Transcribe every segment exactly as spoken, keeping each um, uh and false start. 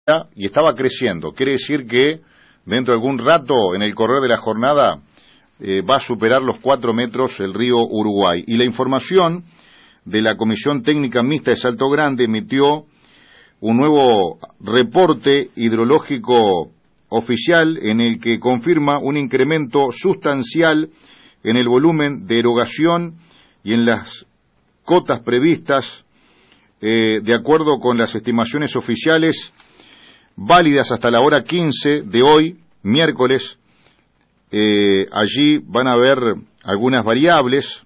y estaba creciendo. Quiere decir que dentro de algún rato, en el correr de la jornada, eh, va a superar los cuatro metros el río Uruguay. Y la información de la Comisión Técnica Mixta de Salto Grande emitió un nuevo reporte hidrológico oficial en el que confirma un incremento sustancial en el volumen de erogación y en las cotas previstas, eh, de acuerdo con las estimaciones oficiales válidas hasta la hora quince de hoy, miércoles. Eh, allí van a haber algunas variables,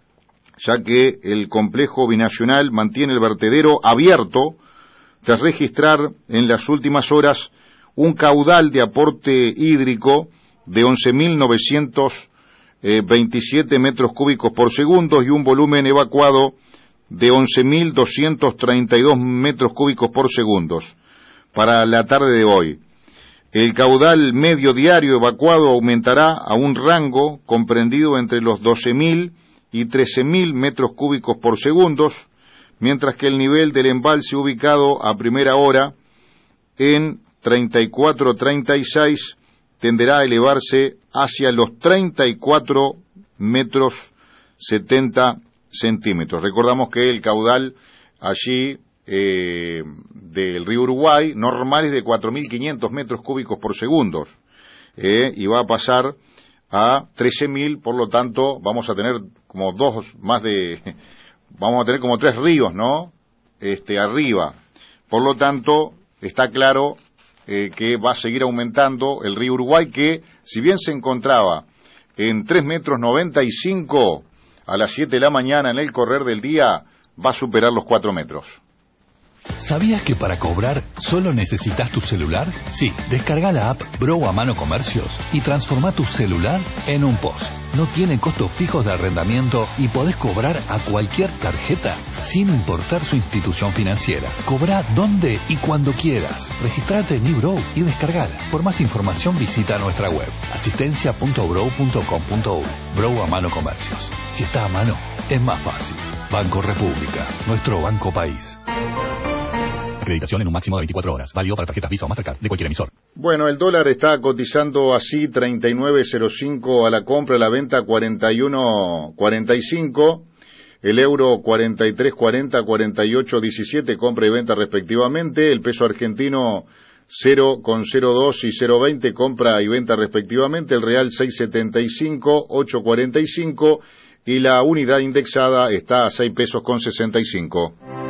ya que el complejo binacional mantiene el vertedero abierto tras registrar en las últimas horas un caudal de aporte hídrico de once mil novecientos veintisiete metros cúbicos por segundo y un volumen evacuado de once mil doscientos treinta y dos metros cúbicos por segundo para la tarde de hoy. El caudal medio diario evacuado aumentará a un rango comprendido entre los doce mil y trece mil metros cúbicos por segundo, mientras que el nivel del embalse ubicado a primera hora en treinta y cuatro treinta y seis tenderá a elevarse hacia los treinta y cuatro metros setenta centímetros. Recordamos que el caudal allí eh, del río Uruguay normal es de cuatro mil quinientos metros cúbicos por segundo, eh, y va a pasar a trece mil, por lo tanto vamos a tener como dos más de, vamos a tener como tres ríos, ¿no? Este, arriba. Por lo tanto, está claro eh, que va a seguir aumentando el río Uruguay, que si bien se encontraba en tres metros noventa y cinco a las siete de la mañana en el correr del día, va a superar los cuatro metros. ¿Sabías que para cobrar solo necesitas tu celular? Sí, descarga la app Bro a Mano Comercios y transforma tu celular en un P O S. No tiene costos fijos de arrendamiento y podés cobrar a cualquier tarjeta sin importar su institución financiera. Cobra donde y cuando quieras. Registrate en mi Bro y descargala. Por más información visita nuestra web asistencia punto bro punto com punto u. Bro a Mano Comercios. Si está a mano, es más fácil. Banco República, nuestro banco país. Acreditación en un máximo de veinticuatro horas. Válido para tarjetas Visa o Mastercard de cualquier emisor. Bueno, el dólar está cotizando así, treinta y nueve cero cinco a la compra, a la venta cuarenta y uno cuarenta y cinco. El euro cuarenta y tres cuarenta, cuarenta y ocho diecisiete, compra y venta respectivamente. El peso argentino cero coma cero dos y cero coma veinte, compra y venta respectivamente. El real seis setenta y cinco, ocho cuarenta y cinco. Y la unidad indexada está a seis pesos con sesenta y cinco.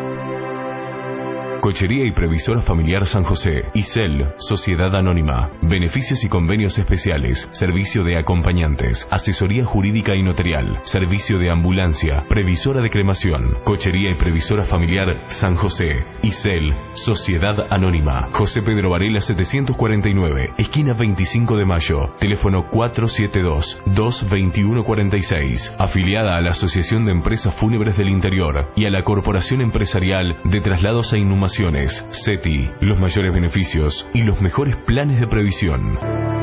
Cochería y Previsora Familiar San José, ISEL, Sociedad Anónima, beneficios y convenios especiales, servicio de acompañantes, asesoría jurídica y notarial, servicio de ambulancia, previsora de cremación. Cochería y Previsora Familiar San José, ISEL, Sociedad Anónima, José Pedro Varela setecientos cuarenta y nueve, esquina veinticinco de mayo, teléfono cuatro siete dos, dos dos uno cuatro seis, afiliada a la Asociación de Empresas Fúnebres del Interior y a la Corporación Empresarial de Traslados e Inhumaciones, SETI, los mayores beneficios y los mejores planes de previsión.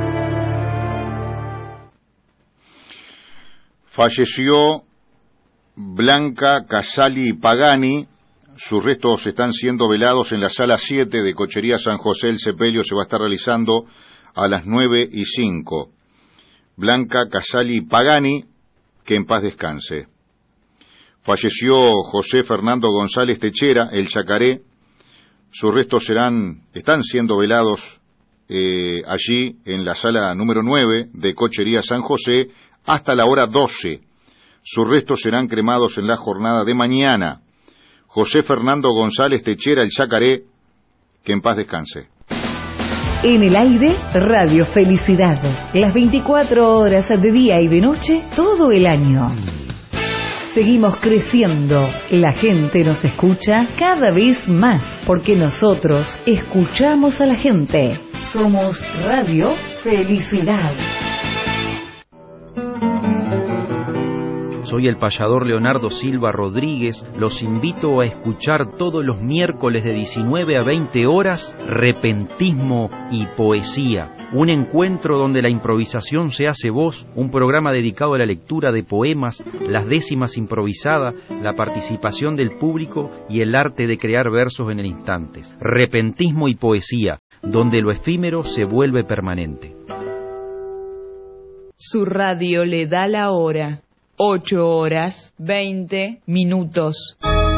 Falleció Blanca Casali Pagani. Sus restos están siendo velados en la sala siete de Cochería San José. El sepelio se va a estar realizando a las nueve y cinco. Blanca Casali Pagani, que en paz descanse. Falleció José Fernando González Techera, el Yacaré. Sus restos serán, están siendo velados eh, allí en la sala número nueve de Cochería San José hasta la hora doce. Sus restos serán cremados en la jornada de mañana. José Fernando González Techera, el Yacaré, que en paz descanse. En el aire, Radio Felicidad. Las veinticuatro horas de día y de noche, todo el año. Seguimos creciendo. La gente nos escucha cada vez más, porque nosotros escuchamos a la gente. Somos Radio Felicidad. Soy el payador Leonardo Silva Rodríguez. Los invito a escuchar todos los miércoles de diecinueve a veinte horas Repentismo y Poesía, un encuentro donde la improvisación se hace voz, un programa dedicado a la lectura de poemas, las décimas improvisadas, la participación del público y el arte de crear versos en el instante. Repentismo y Poesía, donde lo efímero se vuelve permanente. Su radio le da la hora. Ocho horas, veinte minutos.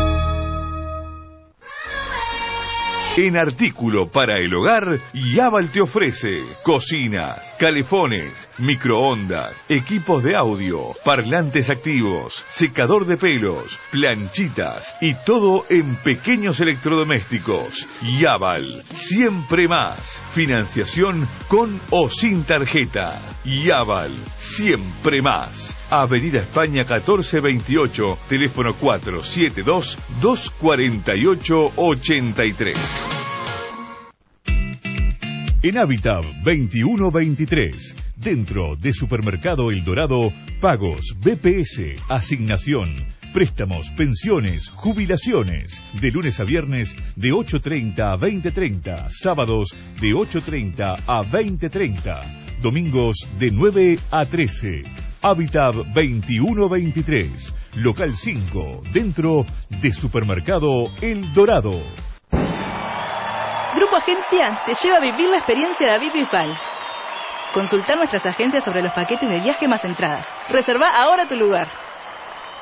En artículo para el hogar, Yaval te ofrece cocinas, calefones, microondas, equipos de audio, parlantes activos, secador de pelos, planchitas y todo en pequeños electrodomésticos. Yaval, siempre más. Financiación con o sin tarjeta. Yaval, siempre más. Avenida España catorce veintiocho, teléfono cuatro siete dos, dos cuatro ocho, ocho tres. En Habitat veintiuno veintitrés, dentro de Supermercado El Dorado, pagos, B P S, asignación, préstamos, pensiones, jubilaciones, de lunes a viernes de ocho treinta a veinte treinta, sábados de ocho treinta a veinte treinta, domingos de nueve a trece. Habitat veintiuno veintitrés, local cinco, dentro de Supermercado El Dorado. Grupo Agencia te lleva a vivir la experiencia David Bisbal. Consulta nuestras agencias sobre los paquetes de viaje más entradas. Reserva ahora tu lugar.